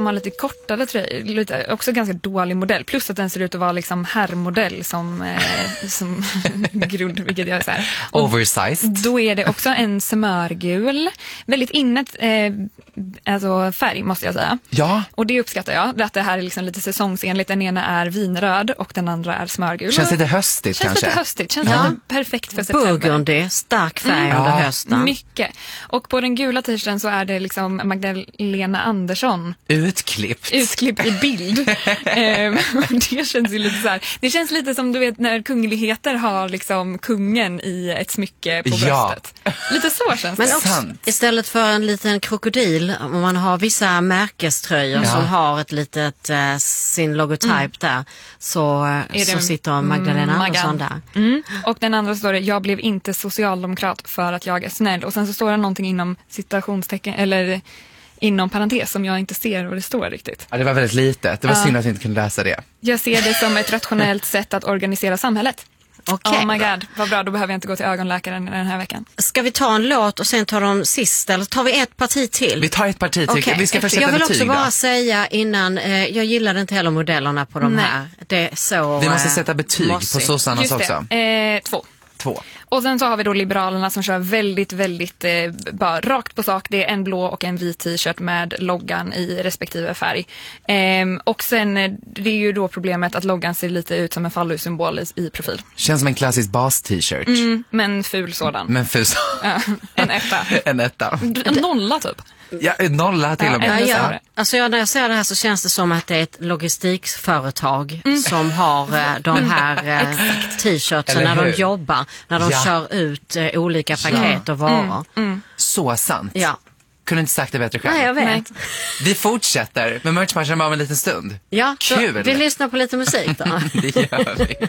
som har lite kortare tröjor, också ganska dålig modell, plus att den ser ut att vara liksom herrmodell som grund, vilket jag säger. Oversized. Då är det också en smörgul, väldigt innet alltså färg måste jag säga. Ja. Och det uppskattar jag, att det här är liksom lite säsongsenligt. Den ena är vinröd och den andra är smörgul. Känns lite höstigt kanske. Känns lite höstigt, känns perfekt för september. Burgundy, stark färg under hösten. Mycket. Och på den gula t-shirten så är det liksom Magdalena Andersson. Utklippt i bild. Det känns ju lite så här. Det känns lite som du vet när kungligheter har liksom kungen i ett smycke på bröstet. Lite så känns det. Men också, istället för en liten krokodil, om man har vissa märkeströjor som har ett litet sin logotyp där, så sitter Magdalena Andersson där. Och den andra står det: jag blev inte socialdemokrat för att jag är snäll. Och sen så står det någonting inom citationstecken eller inom parentes som jag inte ser vad det står riktigt. Ja, det var väldigt litet. Det var synd att jag inte kunde läsa det. Jag ser det som ett rationellt sätt att organisera samhället. Okay. Oh my god, vad bra, då behöver jag inte gå till ögonläkaren den här veckan. Ska vi ta en låt och sen ta dem sist, eller tar vi ett parti till? Vi tar ett parti till. Okay. Vi ska försätta jag vill betyg också bara då. säga innan, jag gillade inte heller modellerna på de här. Det är så vi måste sätta betyg mossigt. på sossarnas också. 2. Och sen så har vi då Liberalerna som kör väldigt, väldigt bara rakt på sak. Det är en blå och en vit t-shirt med loggan i respektive färg. Och sen det är ju då problemet att loggan ser lite ut som en fallosymbol i profil. Känns som en klassisk bas-t-shirt. Men ful sådan. En etta. En etta. En nolla typ. Ja, en nolla till och med. Alltså när jag ser det här så känns det som att det är ett logistikföretag som har de här t-shirtsen när de jobbar, när de kör ut olika paket och varor. Så sant. Ja. Kunde inte sagt det bättre själv. Nej, jag vet. Vi fortsätter med merchmatchen om en liten stund. Ja, kul. Vi lyssnar på lite musik då. Det gör vi.